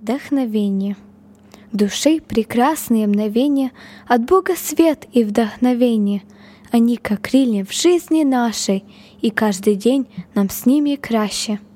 Вдохновение. Души прекрасные мгновения, от Бога свет и вдохновение. Они как крылья в жизни нашей, и каждый день нам с ними краще.